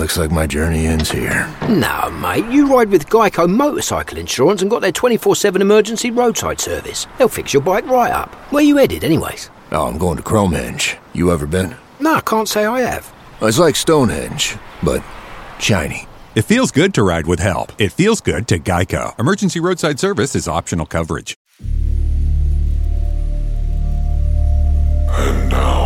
Looks like my journey ends here. No, mate, you ride with Geico Motorcycle Insurance and got their 24/7 emergency roadside service. They'll fix your bike right up. Where you headed, anyways? Oh, I'm going to Cromehenge. You ever been? No, I can't say I have. It's like Stonehenge, but shiny. It feels good to ride with help. It feels good to Geico. Emergency roadside service is optional coverage. And now,